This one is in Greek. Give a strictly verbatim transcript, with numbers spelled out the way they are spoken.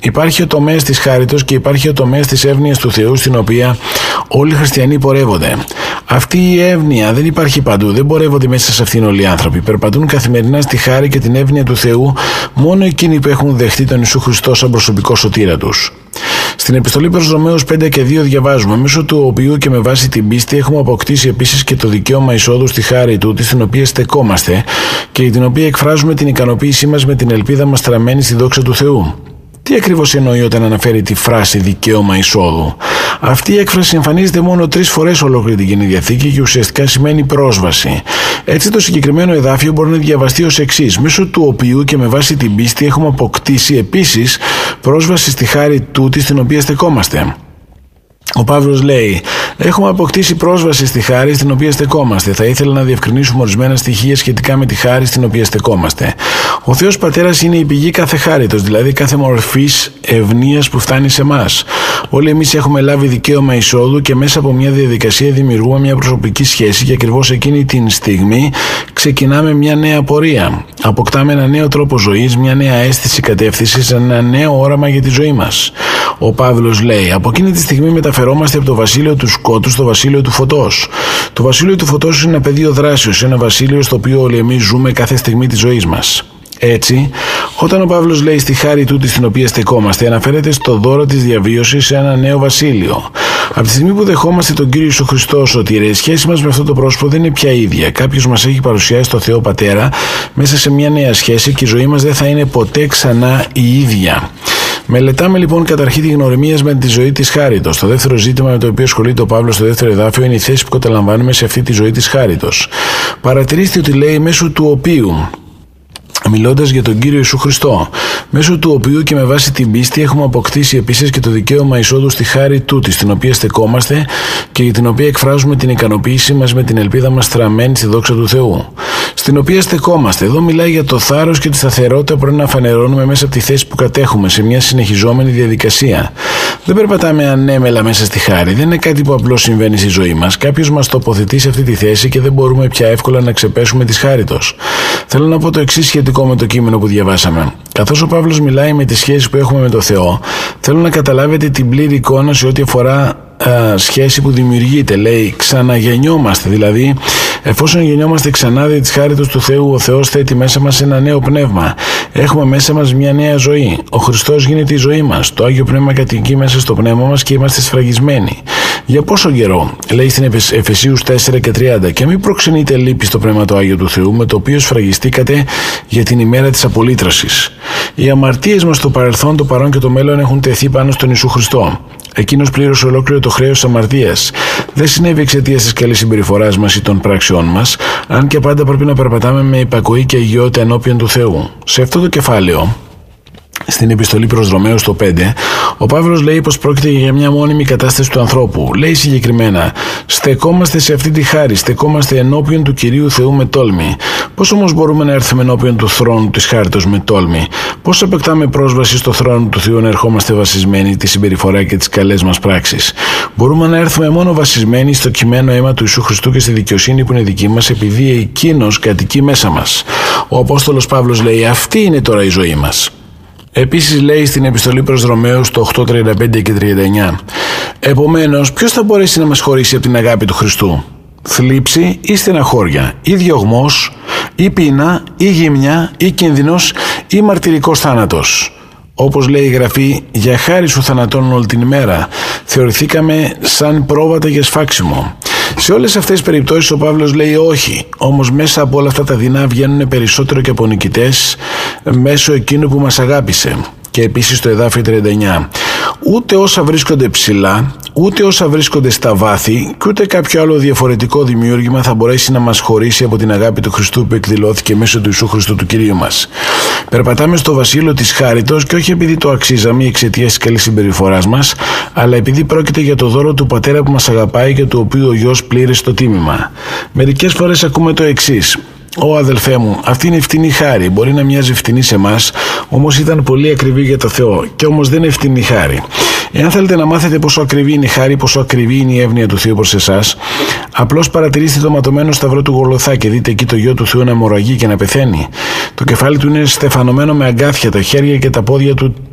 Υπάρχει ο τομέας της χάριτος και υπάρχει ο τομέας της εύνοιας του Θεού, στην οποία όλοι οι χριστιανοί πορεύονται. Αυτή η εύνοια δεν υπάρχει παντού, δεν πορεύονται μέσα σε αυτήν όλοι οι άνθρωποι. Περπατούν καθημερινά στη χάρη και την εύνοια του Θεού μόνο εκείνοι που έχουν δεχτεί τον Ιησού Χριστό σαν προσωπικό σωτήρα τους. Στην επιστολή προς Ρωμαίους πέντε και δύο διαβάζουμε: μέσω του οποίου και με βάση την πίστη έχουμε αποκτήσει επίσης και το δικαίωμα εισόδου στη χάρη τούτη, στην οποία στεκόμαστε και για την οποία εκφράζουμε την ικανοποίησή μας με την ελπίδα μας στραμμένη στη δόξα του Θεού. Τι ακριβώς εννοεί όταν αναφέρει τη φράση δικαίωμα εισόδου? Αυτή η έκφραση εμφανίζεται μόνο τρεις φορές ολόκληρη την Καινή Διαθήκη και ουσιαστικά σημαίνει πρόσβαση. Έτσι, το συγκεκριμένο εδάφιο μπορεί να διαβαστεί ως εξής: μέσω του οποίου και με βάση την πίστη έχουμε αποκτήσει επίσης πρόσβαση στη χάρη τούτη, στην οποία στεκόμαστε. Ο Παύλος λέει: έχουμε αποκτήσει πρόσβαση στη χάρη στην οποία στεκόμαστε. Θα ήθελα να διευκρινίσουμε ορισμένα στοιχεία σχετικά με τη χάρη στην οποία στεκόμαστε. Ο Θεός Πατέρας είναι η πηγή κάθε χάριτος, δηλαδή κάθε μορφής ευνοίας που φτάνει σε εμάς. Όλοι εμείς έχουμε λάβει δικαίωμα εισόδου και μέσα από μια διαδικασία δημιουργούμε μια προσωπική σχέση και ακριβώς εκείνη την στιγμή ξεκινάμε μια νέα πορεία. Αποκτάμε ένα νέο τρόπο ζωής, μια νέα αίσθηση κατεύθυνσης, ένα νέο όραμα για τη ζωή μας. Ο Παύλος λέει: από εκείνη τη στιγμή μεταφερόμαστε από το βασίλειο του σκότους στο βασίλειο του φωτός. Το βασίλειο του φωτός είναι ένα πεδίο δράσεως, ένα βασίλειο στο οποίο όλοι εμείς ζούμε κάθε στιγμή της ζωής μας. Έτσι, όταν ο Παύλος λέει στη χάρη τούτη στην οποία στεκόμαστε, αναφέρεται στο δώρο της διαβίωσης σε ένα νέο βασίλειο. Από τη στιγμή που δεχόμαστε τον Κύριο Ιησού Χριστό σωτήρα, η σχέση μας με αυτό το πρόσωπο δεν είναι πια ίδια. Κάποιος μας έχει παρουσιάσει το Θεό Πατέρα μέσα σε μια νέα σχέση και η ζωή μας δεν θα είναι ποτέ ξανά η ίδια. Μελετάμε λοιπόν καταρχήν τη γνωριμία με τη ζωή της χάριτος. Το δεύτερο ζήτημα με το οποίο ασχολείται ο Παύλος στο δεύτερο εδάφιο είναι η θέση που καταλαμβάνουμε σε αυτή τη ζωή της χάριτος. Παρατηρήστε ότι λέει μέσω του οποίου, μιλώντας για τον Κύριο Ιησού Χριστό, μέσω του οποίου και με βάση την πίστη έχουμε αποκτήσει επίσης και το δικαίωμα εισόδου στη χάρη τούτη, στην οποία στεκόμαστε και για την οποία εκφράζουμε την ικανοποίησή μας με την ελπίδα μας στραμμένη στη δόξα του Θεού. Στην οποία στεκόμαστε. Εδώ μιλάει για το θάρρος και τη σταθερότητα που πρέπει να φανερώνουμε μέσα από τη θέση που κατέχουμε σε μια συνεχιζόμενη διαδικασία. Δεν περπατάμε ανέμελα μέσα στη χάρη. Δεν είναι κάτι που απλώς συμβαίνει στη ζωή μας. Κάποιος μας τοποθετεί σε αυτή τη θέση και δεν μπορούμε πια εύκολα να ξεπέσουμε τη χάριτος. Θέλω να πω το εξής σχετικό με το κείμενο που διαβάσαμε. Καθώς ο Παύλος μιλάει με τις σχέσεις που έχουμε με το Θεό, θέλω να καταλάβετε την πλήρη εικόνα σε ό,τι αφορά α, σχέση που δημιουργείται. Λέει ξαναγεννιόμαστε, δηλαδή εφόσον γεννιόμαστε ξανά δι' της χάριτος του Θεού, ο Θεός θέτει μέσα μας ένα νέο πνεύμα. Έχουμε μέσα μας μια νέα ζωή. Ο Χριστός γίνεται η ζωή μας. Το Άγιο Πνεύμα κατοικεί μέσα στο πνεύμα μας και είμαστε σφραγισμένοι. Για πόσο καιρό? Λέει στην Εφεσίους τέσσερα και τριάντα: και μην προξενείτε λύπη στο πνεύμα το Άγιο του Θεού, με το οποίο σφραγιστήκατε για την ημέρα της απολύτρωσης. Οι αμαρτίες μας στο παρελθόν, το παρόν και το μέλλον έχουν τεθεί πάνω στον Ιησού Χριστό. Εκείνος πλήρωσε ολόκληρο το χρέος της αμαρτίας. Δεν συνέβη εξαιτίας της καλής συμπεριφοράς μας ή των πράξεών μας, αν και πάντα πρέπει να περπατάμε με υπακοή και αγιότητα ενώπιον του Θεού. Σε αυτό το κεφάλαιο, στην επιστολή προς Ρωμαίους το πέντε, ο Παύλος λέει πως πρόκειται για μια μόνιμη κατάσταση του ανθρώπου. Λέει συγκεκριμένα: στεκόμαστε σε αυτή τη χάρη, στεκόμαστε ενώπιον του Κυρίου Θεού με τόλμη. Πώς όμως μπορούμε να έρθουμε ενώπιον του θρόνου της χάριτος με τόλμη? Πώς απεκτάμε πρόσβαση στο θρόνο του Θεού να ερχόμαστε βασισμένοι τη συμπεριφορά και τις καλές μας πράξεις? Μπορούμε να έρθουμε μόνο βασισμένοι στο κειμένο αίμα του Ιησού Χριστού και στη δικαιοσύνη που είναι δική μας, επειδή εκείνος κατοικεί μέσα μας. Ο Απόστολος Παύλος λέει: αυτή είναι τώρα η ζωή μας. Επίσης λέει στην επιστολή προς Ρωμαίους το οκτώ, τριάντα πέντε και τριάντα εννιά: επομένως, ποιος θα μπορέσει να μας χωρίσει από την αγάπη του Χριστού? Θλίψη ή στεναχώρια, ή διωγμός, ή πείνα, ή γύμνια, ή κίνδυνος, ή μαρτυρικός θάνατος? Όπως λέει η Γραφή, για χάρη σου θανατώνουν όλη την ημέρα. Θεωρηθήκαμε σαν πρόβατα για σφάξιμο. Σε όλες αυτές τις περιπτώσεις ο Παύλος λέει όχι, όμως μέσα από όλα αυτά τα δεινά βγαίνουν περισσότερο και από νικητές μέσω εκείνου που μας αγάπησε. Και επίσης το εδάφιο τριάντα εννιά: ούτε όσα βρίσκονται ψηλά, ούτε όσα βρίσκονται στα βάθη, και ούτε κάποιο άλλο διαφορετικό δημιούργημα θα μπορέσει να μας χωρίσει από την αγάπη του Χριστού που εκδηλώθηκε μέσω του Ιησού Χριστού του Κυρίου μας. Περπατάμε στο βασίλειο της χάριτος και όχι επειδή το αξίζαμε εξαιτίας της καλής συμπεριφοράς μας, αλλά επειδή πρόκειται για το δώρο του Πατέρα που μας αγαπάει και του οποίου ο Υιός πλήρησε το τίμημα. Μερικές φορές ακούμε το εξής: Ω αδελφέ μου, αυτή είναι φτηνή χάρη. Μπορεί να μοιάζει φτηνή σε εμάς, όμως ήταν πολύ ακριβή για το Θεό, και όμως δεν είναι φτηνή χάρη. Εάν θέλετε να μάθετε πόσο ακριβή είναι η χάρη, πόσο ακριβή είναι η εύνοια του Θεού προς εσάς, απλώς παρατηρήστε το ματωμένο σταυρό του Γολγοθά και δείτε εκεί το γιο του Θεού να αιμορραγεί και να πεθαίνει. Το κεφάλι του είναι στεφανωμένο με αγκάθια, τα χέρια και τα πόδια του